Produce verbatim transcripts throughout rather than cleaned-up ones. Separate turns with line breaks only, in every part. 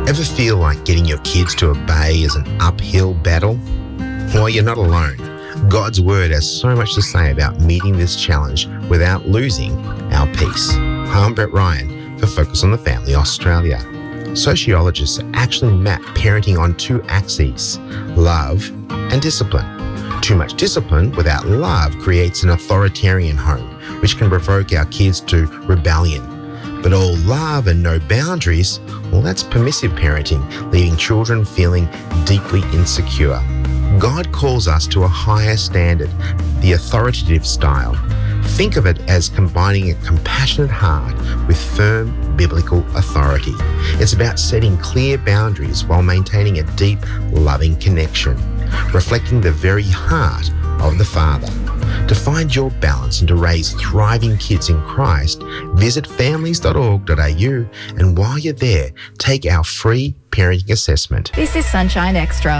Ever feel like getting your kids to obey is an uphill battle? Well, you're not alone. God's Word has so much to say about meeting this challenge without losing our peace. Hi, I'm Brett Ryan for Focus on the Family Australia. Sociologists actually map parenting on two axes, love and discipline. Too much discipline without love creates an authoritarian home, which can provoke our kids to rebellion. But all love and no boundaries, well, that's permissive parenting, leaving children feeling deeply insecure. God calls us to a higher standard, the authoritative style. Think of it as combining a compassionate heart with firm biblical authority. It's about setting clear boundaries while maintaining a deep, loving connection, reflecting the very heart of the Father. To find your balance and to raise thriving kids in Christ, visit families dot org dot a u, and while you're there, take our free parenting assessment.
This is Sunshine Extra.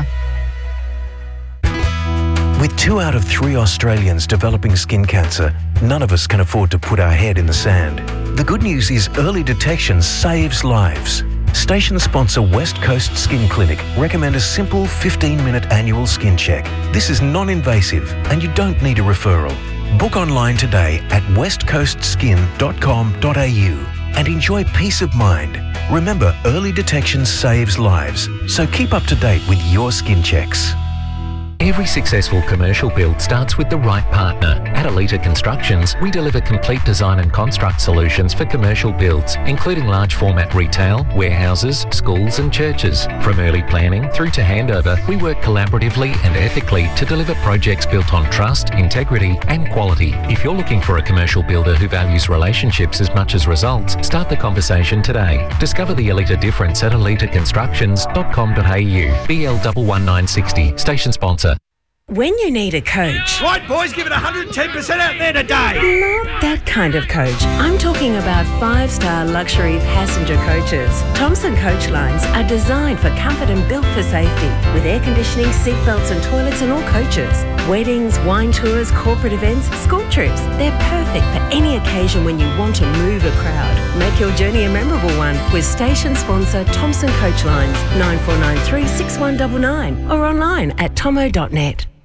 With two out of three Australians developing skin cancer, none of us can afford to put our head in the sand. The good news is early detection saves lives. Station sponsor West Coast Skin Clinic recommend a simple fifteen-minute annual skin check. This is non-invasive and you don't need a referral. Book online today at west coast skin dot com dot a u and enjoy peace of mind. Remember, early detection saves lives, so keep up to date with your skin checks.
Every successful commercial build starts with the right partner. At Alita Constructions, we deliver complete design and construct solutions for commercial builds, including large format retail, warehouses, schools and churches. From early planning through to handover, we work collaboratively and ethically to deliver projects built on trust, integrity and quality. If you're looking for a commercial builder who values relationships as much as results, start the conversation today. Discover the Alita difference at alita constructions dot com dot a u. B L one one nine six zero, station sponsor.
When you need a coach.
Right, boys, give it one hundred ten percent out there today.
Not that kind of coach. I'm talking about five-star luxury passenger coaches. Thomson Coach Lines are designed for comfort and built for safety, with air conditioning, seatbelts and toilets in all coaches. Weddings, wine tours, corporate events, school trips. They're perfect for any occasion when you want to move a crowd. Make your journey a memorable one with station sponsor Thomson Coach Lines, nine four nine three, six one nine nine or online at tomo dot net.